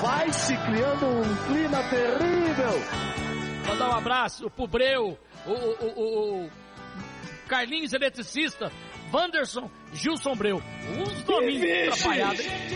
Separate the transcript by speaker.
Speaker 1: vai se criando um clima terrível.
Speaker 2: Mandar um abraço pro Breu, o Carlinhos Eletricista, Wanderson, Gilson Breu. Uns domingos atrapalhados, hein?